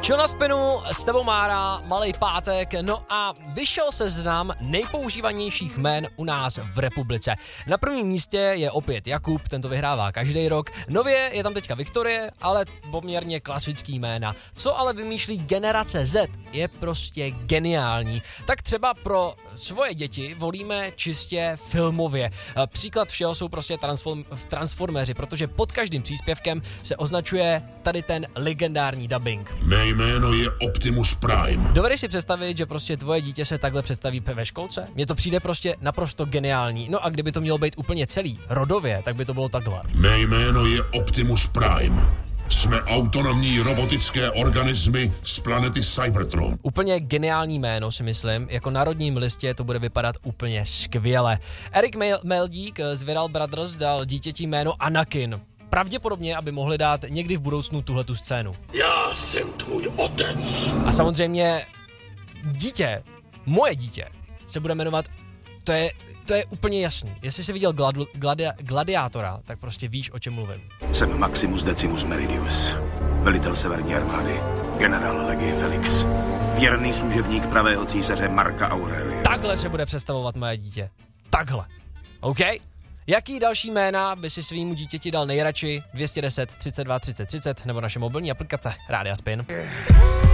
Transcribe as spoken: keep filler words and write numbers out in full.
Chill na spinu, s tebou Mára, malej pátek, no a vyšel seznam nejpoužívanějších jmén u nás v republice. Na prvním místě je opět Jakub, ten to vyhrává každý rok. Nově je tam teďka Viktorie, ale poměrně klasický jména. Co ale vymýšlí generace Z, je prostě geniální. Tak třeba pro svoje děti volíme čistě filmově. Příklad všeho jsou prostě transform, transforméři, protože pod každým příspěvkem se označuje tady ten legendární dubbing. Mé jméno je Optimus Prime. Dovedeš si představit, že prostě tvoje dítě se takhle představí ve školce? Mně to přijde prostě naprosto geniální. No a kdyby to mělo být úplně celý, rodově, tak by to bylo takhle. Mé jméno je Optimus Prime. Jsme autonomní robotické organismy z planety Cybertron. Úplně geniální jméno, si myslím, jako na rodním listě to bude vypadat úplně skvěle. Erik Meldík z Viral Brothers dal dítěti jméno Anakin. Pravděpodobně, aby mohli dát někdy v budoucnu tuhletu scénu. Já jsem tvůj otec. A samozřejmě dítě, moje dítě, se bude jmenovat, to je, to je úplně jasný. Jestli jsi viděl gladu, gladi, Gladiátora, tak prostě víš, o čem mluvím. Jsem Maximus Decimus Meridius, velitel severní armády, generál legie Felix, věrný služebník pravého císaře Marka Aurelia. Takhle se bude představovat moje dítě. Takhle. OK? Jaký další jména by si svýmu dítěti dal nejradši? dvě stě deset třicet dva třicet třicet nebo naše mobilní aplikace Rádia Spin.